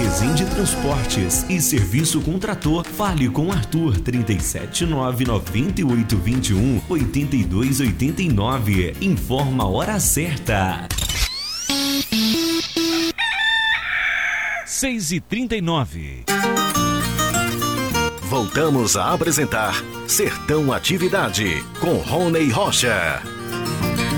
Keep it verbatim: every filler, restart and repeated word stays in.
Resende Transportes e Serviço com Trator. Fale com Arthur trinta e sete nove noventa e oito vinte e um oitenta e dois oitenta e nove. Informa a hora certa. seis e trinta e nove. Voltamos a apresentar Sertão Atividade com Rony Rocha.